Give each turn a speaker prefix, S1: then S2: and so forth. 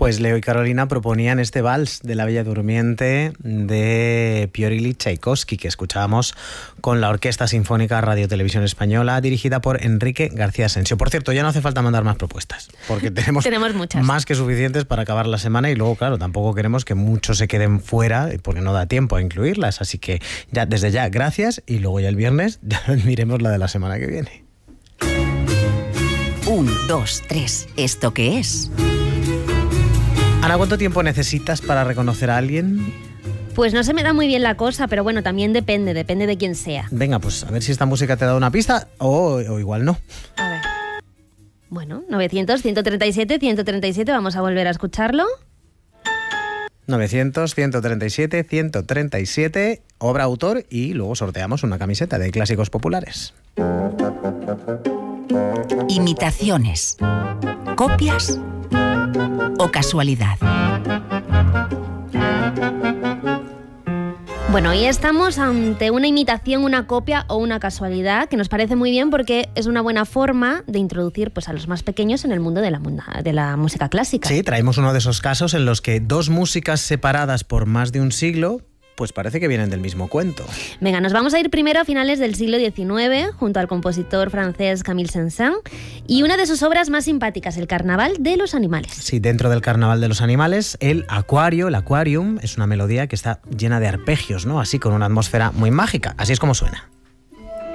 S1: Pues Leo y Carolina proponían este vals de la Bella Durmiente de Piotr Ilich Tchaikovsky, que escuchábamos con la Orquesta Sinfónica Radio Televisión Española, dirigida por Enrique García Asensio. Por cierto, ya no hace falta mandar más propuestas, porque tenemos
S2: muchas,
S1: más que suficientes para acabar la semana, y luego, claro, tampoco queremos que muchos se queden fuera, porque no da tiempo a incluirlas. Así que ya desde ya, gracias, y luego ya el viernes ya miremos la de la semana que viene.
S3: 1, 2, 3. ¿Esto qué es?
S1: Ana, ¿cuánto tiempo necesitas para reconocer a alguien?
S2: Pues no se me da muy bien la cosa, pero bueno, también depende de quién sea.
S1: Venga, pues a ver si esta música te da una pista o igual no.
S2: A ver. Bueno, 900-137-137, vamos a volver a escucharlo.
S1: 900-137-137, obra, autor, y luego sorteamos una camiseta de Clásicos Populares.
S3: Imitaciones, copias o casualidad.
S2: Bueno, hoy estamos ante una imitación, una copia o una casualidad, que nos parece muy bien porque es una buena forma de introducir, pues, a los más pequeños en el mundo de la música clásica.
S1: Sí, traemos uno de esos casos en los que dos músicas separadas por más de un siglo, pues parece que vienen del mismo cuento.
S2: Venga, nos vamos a ir primero a finales del siglo XIX, junto al compositor francés Camille Saint-Saëns, y una de sus obras más simpáticas, El Carnaval de los Animales.
S1: Sí, dentro del Carnaval de los Animales, el Aquarium, es una melodía que está llena de arpegios, ¿no? Así, con una atmósfera muy mágica. Así es como suena.